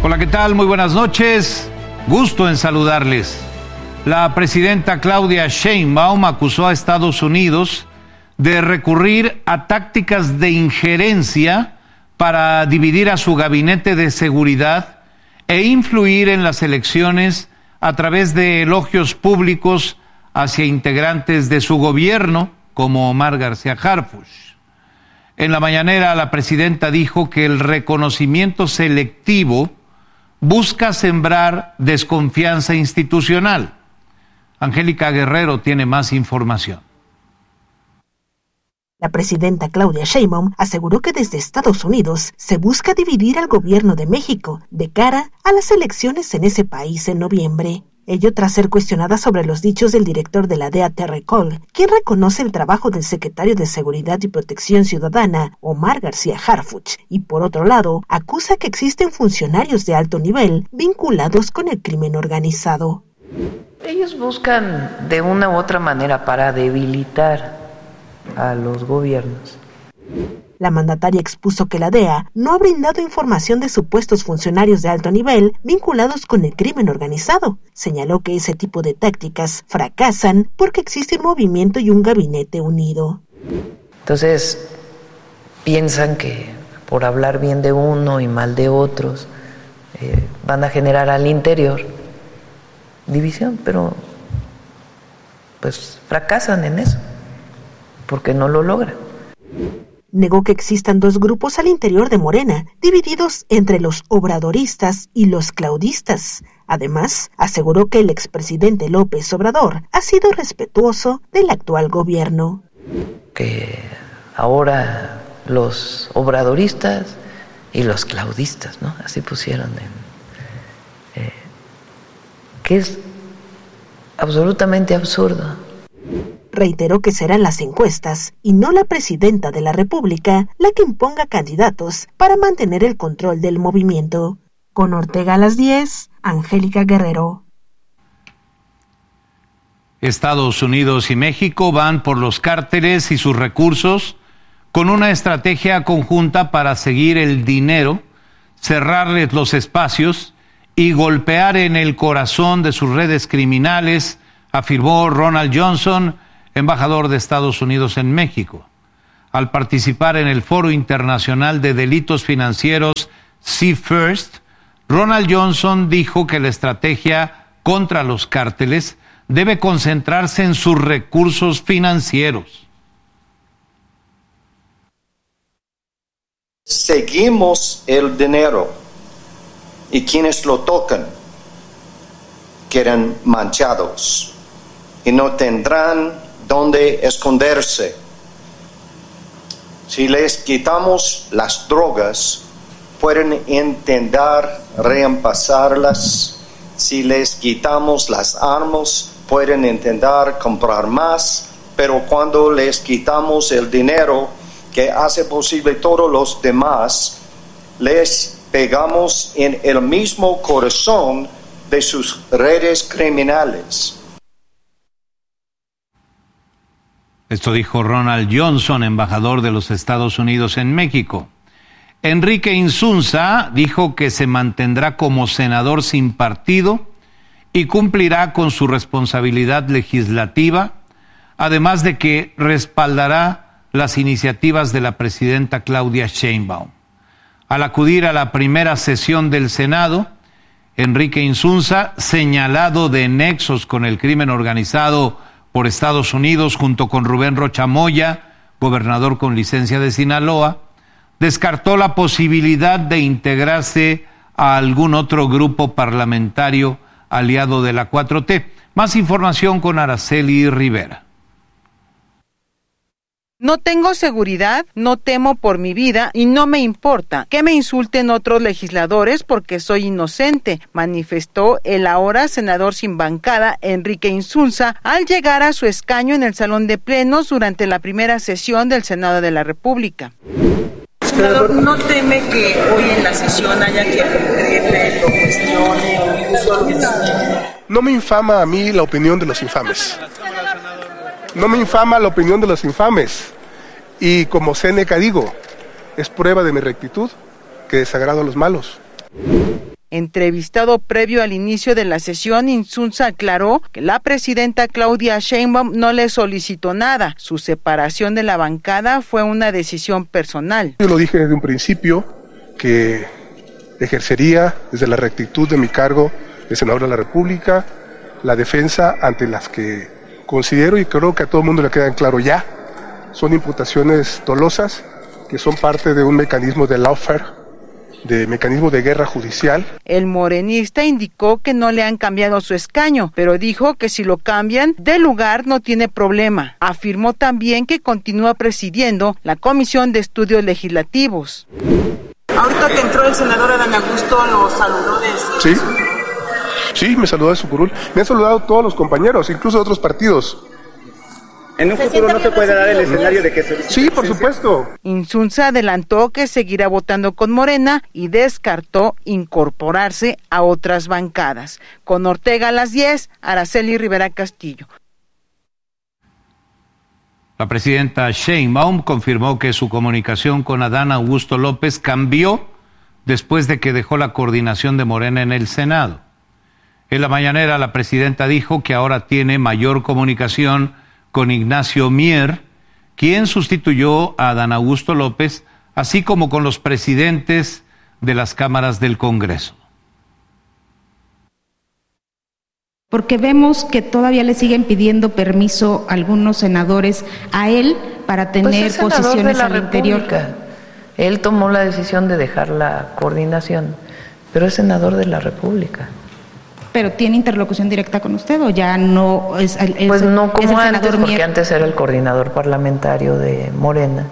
Hola, ¿qué tal? Muy buenas noches. Gusto en saludarles. La presidenta Claudia Sheinbaum acusó a Estados Unidos de recurrir a tácticas de injerencia para dividir a su gabinete de seguridad e influir en las elecciones a través de elogios públicos hacia integrantes de su gobierno, como Omar García Harfuch. En la mañanera, la presidenta dijo que el reconocimiento selectivo busca sembrar desconfianza institucional. Angélica Guerrero tiene más información. La presidenta Claudia Sheinbaum aseguró que desde Estados Unidos se busca dividir al gobierno de México de cara a las elecciones en ese país en noviembre. Ello tras ser cuestionada sobre los dichos del director de la DEA, Terry Cole, quien reconoce el trabajo del secretario de Seguridad y Protección Ciudadana, Omar García Harfuch, y por otro lado, acusa que existen funcionarios de alto nivel vinculados con el crimen organizado. Ellos buscan de una u otra manera para debilitar a los gobiernos. La mandataria expuso que la DEA no ha brindado información de supuestos funcionarios de alto nivel vinculados con el crimen organizado. Señaló que ese tipo de tácticas fracasan porque existe un movimiento y un gabinete unido. Entonces, piensan que por hablar bien de uno y mal de otros, van a generar al interior división, pero pues fracasan en eso, porque no lo logran. Negó que existan dos grupos al interior de Morena, divididos entre los obradoristas y los claudistas. Además, aseguró que el expresidente López Obrador ha sido respetuoso del actual gobierno. Que ahora los obradoristas y los claudistas, ¿no? Así pusieron, que es absolutamente absurdo. Reiteró que serán las encuestas y no la presidenta de la República la que imponga candidatos para mantener el control del movimiento. Con Ortega a las 10, Angélica Guerrero. Estados Unidos y México van por los cárteles y sus recursos con una estrategia conjunta para seguir el dinero, cerrarles los espacios y golpear en el corazón de sus redes criminales, afirmó Ronald Johnson, embajador de Estados Unidos en México. Al participar en el Foro Internacional de Delitos Financieros C-FIRST, Ronald Johnson dijo que la estrategia contra los cárteles debe concentrarse en sus recursos financieros. Seguimos el dinero y quienes lo tocan quedan manchados y no tendrán dónde esconderse. Si les quitamos las drogas, pueden intentar reemplazarlas. Si les quitamos las armas, pueden intentar comprar más. Pero cuando les quitamos el dinero que hace posible todos los demás, les pegamos en el mismo corazón de sus redes criminales. Esto dijo Ronald Johnson, embajador de los Estados Unidos en México. Enrique Insunza dijo que se mantendrá como senador sin partido y cumplirá con su responsabilidad legislativa, además de que respaldará las iniciativas de la presidenta Claudia Sheinbaum. Al acudir a la primera sesión del Senado, Enrique Insunza, señalado de nexos con el crimen organizado por Estados Unidos, junto con Rubén Rocha Moya, gobernador con licencia de Sinaloa, descartó la posibilidad de integrarse a algún otro grupo parlamentario aliado de la 4T. Más información con Araceli Rivera. No tengo seguridad, no temo por mi vida y no me importa que me insulten otros legisladores porque soy inocente, manifestó el ahora senador sin bancada Enrique Insunza al llegar a su escaño en el Salón de Plenos durante la primera sesión del Senado de la República. Senador, ¿no teme que hoy en la sesión haya quien lo cuestione o incluso lo insulte? No me infama a mí la opinión de los infames. No me infama la opinión de los infames. Y como Séneca digo, es prueba de mi rectitud que desagrado a los malos. Entrevistado previo al inicio de la sesión, Insunza aclaró que la presidenta Claudia Sheinbaum no le solicitó nada. Su separación de la bancada fue una decisión personal. Yo lo dije desde un principio que ejercería desde la rectitud de mi cargo de senador de la República la defensa ante las que considero, y creo que a todo el mundo le quedan claro ya, son imputaciones dolosas que son parte de un mecanismo de lawfare, de mecanismo de guerra judicial. El morenista indicó que no le han cambiado su escaño, pero dijo que si lo cambian de lugar no tiene problema. Afirmó también que continúa presidiendo la Comisión de Estudios Legislativos. Ahorita que entró el senador Adán Augusto, lo saludó desde... Sí, me saludó de su curul. Me han saludado todos los compañeros, incluso de otros partidos. ¿En un futuro no se puede dar el escenario de que se... Sí, por supuesto. Insunza adelantó que seguirá votando con Morena y descartó incorporarse a otras bancadas. Con Ortega a las 10, Araceli Rivera Castillo. La presidenta Sheinbaum confirmó que su comunicación con Adán Augusto López cambió después de que dejó la coordinación de Morena en el Senado. En la mañanera, la presidenta dijo que ahora tiene mayor comunicación con Ignacio Mier, quien sustituyó a Adán Augusto López, así como con los presidentes de las cámaras del Congreso. Porque vemos que todavía le siguen pidiendo permiso a algunos senadores a él para tener posiciones al interior. Él tomó la decisión de dejar la coordinación, pero es senador de la República. ¿Pero tiene interlocución directa con usted o ya no es el Pues no como antes, porque Mier? antes era el coordinador parlamentario de Morena.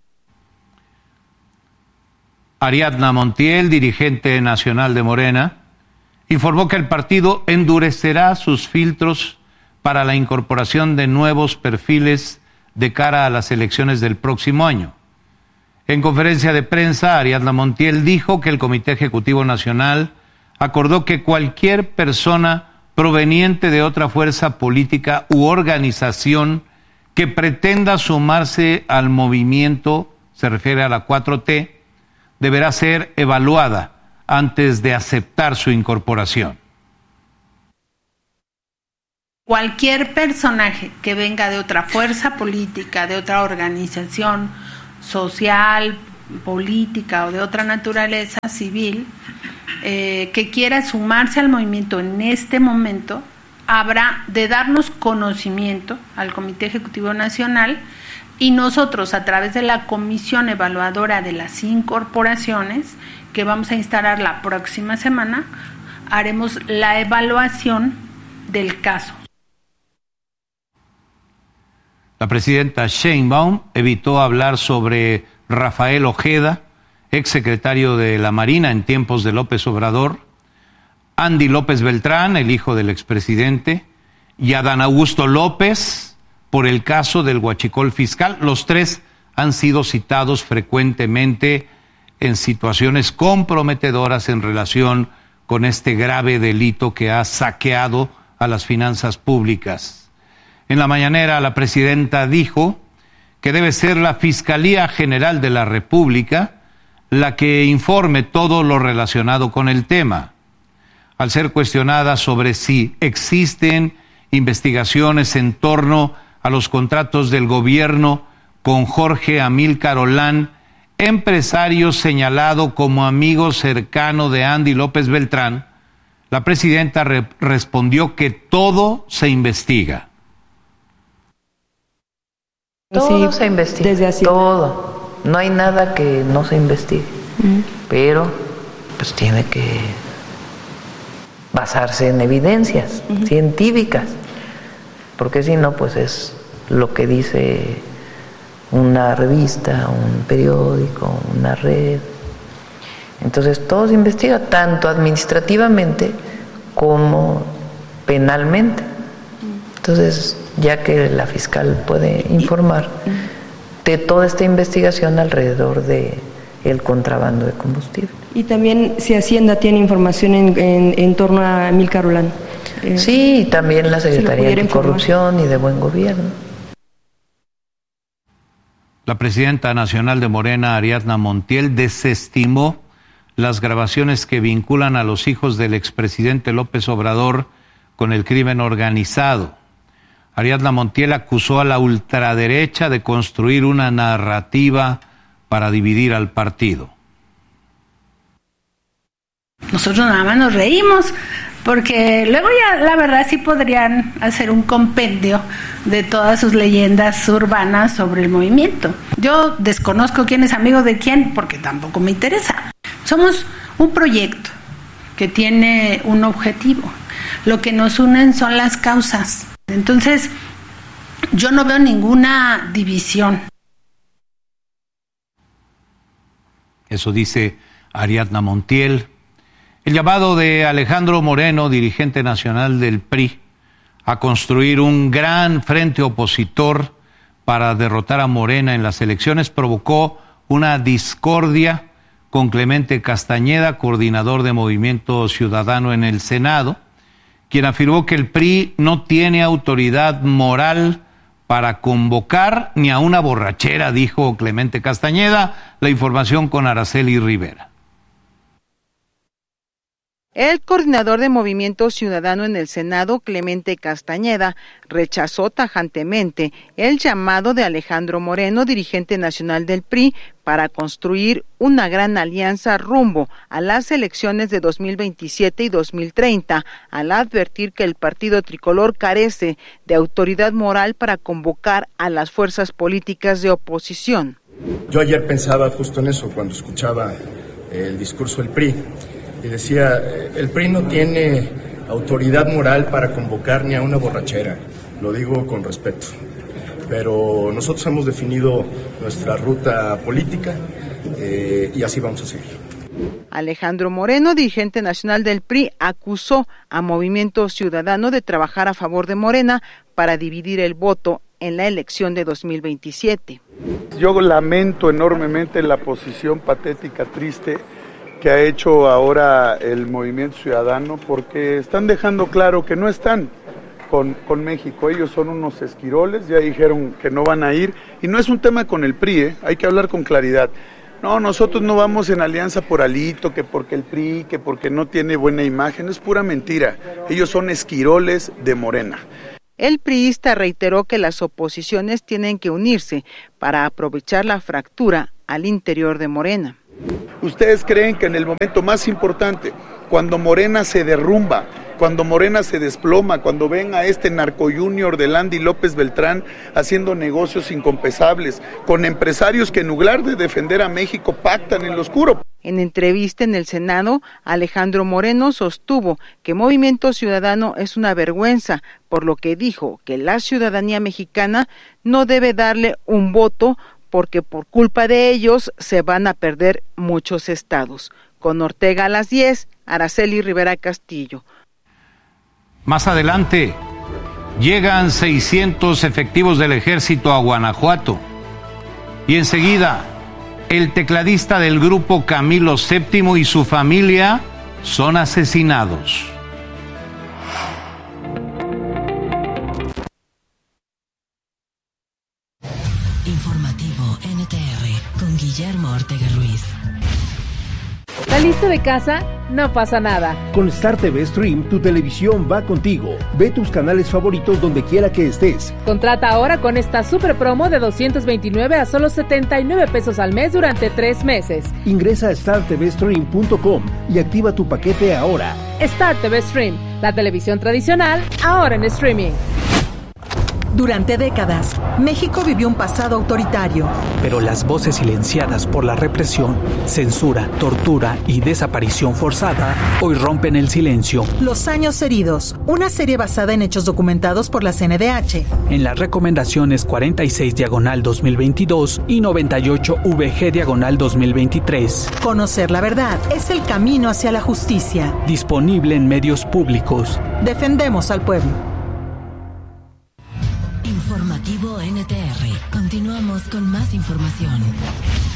Ariadna Montiel, dirigente nacional de Morena, informó que el partido endurecerá sus filtros para la incorporación de nuevos perfiles de cara a las elecciones del próximo año. En conferencia de prensa, Ariadna Montiel dijo que el Comité Ejecutivo Nacional acordó que cualquier persona proveniente de otra fuerza política u organización que pretenda sumarse al movimiento, se refiere a la 4T, deberá ser evaluada antes de aceptar su incorporación. Cualquier personaje que venga de otra fuerza política, de otra organización social, política o de otra naturaleza civil, que quiera sumarse al movimiento en este momento, habrá de darnos conocimiento al Comité Ejecutivo Nacional y nosotros, a través de la Comisión Evaluadora de las Incorporaciones, que vamos a instalar la próxima semana, haremos la evaluación del caso. La presidenta Sheinbaum evitó hablar sobre Rafael Ojeda, exsecretario de la Marina en tiempos de López Obrador, Andy López Beltrán, el hijo del expresidente, y Adán Augusto López por el caso del huachicol fiscal. Los tres han sido citados frecuentemente en situaciones comprometedoras en relación con este grave delito que ha saqueado a las finanzas públicas. En la mañanera, la presidenta dijo que debe ser la Fiscalía General de la República la que informe todo lo relacionado con el tema. Al ser cuestionada sobre si existen investigaciones en torno a los contratos del gobierno con Jorge Amílcar Olán, empresario señalado como amigo cercano de Andy López Beltrán, la presidenta respondió que todo se investiga. Todo se investiga, desde así. Todo. No hay nada que no se investigue, pero pues tiene que basarse en evidencias científicas, porque si no, pues es lo que dice una revista, un periódico, una red. Entonces todo se investiga, tanto administrativamente como penalmente. Entonces, ya que la fiscal puede informar de toda esta investigación alrededor de el contrabando de combustible. Y también si Hacienda tiene información en torno a Amílcar Olán. Sí, también la Secretaría de Anticorrupción y de Buen Gobierno. La presidenta nacional de Morena, Ariadna Montiel, desestimó las grabaciones que vinculan a los hijos del expresidente López Obrador con el crimen organizado. Ariadna Montiel acusó a la ultraderecha de construir una narrativa para dividir al partido. Nosotros nada más nos reímos, porque luego ya la verdad sí podrían hacer un compendio de todas sus leyendas urbanas sobre el movimiento. Yo desconozco quién es amigo de quién, porque tampoco me interesa. Somos un proyecto que tiene un objetivo. Lo que nos unen son las causas. Entonces, yo no veo ninguna división. Eso dice Ariadna Montiel. El llamado de Alejandro Moreno, dirigente nacional del PRI, a construir un gran frente opositor para derrotar a Morena en las elecciones provocó una discordia con Clemente Castañeda, coordinador de Movimiento Ciudadano en el Senado, quien afirmó que el PRI no tiene autoridad moral para convocar ni a una borrachera, dijo Clemente Castañeda. La información con Araceli Rivera. El coordinador de Movimiento Ciudadano en el Senado, Clemente Castañeda, rechazó tajantemente el llamado de Alejandro Moreno, dirigente nacional del PRI, para construir una gran alianza rumbo a las elecciones de 2027 y 2030, al advertir que el partido tricolor carece de autoridad moral para convocar a las fuerzas políticas de oposición. Yo ayer pensaba justo en eso cuando escuchaba el discurso del PRI. Y decía, el PRI no tiene autoridad moral para convocar ni a una borrachera, lo digo con respeto, pero nosotros hemos definido nuestra ruta política y así vamos a seguir. Alejandro Moreno, dirigente nacional del PRI, acusó a Movimiento Ciudadano de trabajar a favor de Morena para dividir el voto en la elección de 2027. Yo lamento enormemente la posición patética, triste, que ha hecho ahora el Movimiento Ciudadano, porque están dejando claro que no están con México. Ellos son unos esquiroles, ya dijeron que no van a ir, y no es un tema con el PRI, hay que hablar con claridad. No, nosotros no vamos en alianza por Alito, que porque el PRI, que porque no tiene buena imagen, es pura mentira. Ellos son esquiroles de Morena. El priista reiteró que las oposiciones tienen que unirse para aprovechar la fractura al interior de Morena. ¿Ustedes creen que en el momento más importante, cuando Morena se derrumba, cuando Morena se desploma, cuando ven a este narco junior de Landy López Beltrán haciendo negocios incompensables con empresarios que en lugar de defender a México pactan en lo oscuro? En entrevista en el Senado, Alejandro Moreno sostuvo que Movimiento Ciudadano es una vergüenza, por lo que dijo que la ciudadanía mexicana no debe darle un voto porque por culpa de ellos se van a perder muchos estados. Con Ortega a las 10, Araceli Rivera Castillo. Más adelante, llegan 600 efectivos del ejército a Guanajuato. Y enseguida, el tecladista del grupo Camilo VII y su familia son asesinados. Informativo NTR con Guillermo Ortega Ruiz. ¿Saliste de casa? No pasa nada. Con Star TV Stream, tu televisión va contigo. Ve tus canales favoritos donde quiera que estés. Contrata ahora con esta super promo de 229 a solo 79 pesos al mes durante 3 meses. Ingresa a startvstream.com y activa tu paquete ahora. Star TV Stream, la televisión tradicional, ahora en streaming. Durante décadas, México vivió un pasado autoritario. Pero las voces silenciadas por la represión, censura, tortura y desaparición forzada hoy rompen el silencio. Los años heridos, una serie basada en hechos documentados por la CNDH. En las recomendaciones 46/2022 y 98VG/2023. Conocer la verdad es el camino hacia la justicia. Disponible en medios públicos. Defendemos al pueblo. Informativo NTR. Continuamos con más información.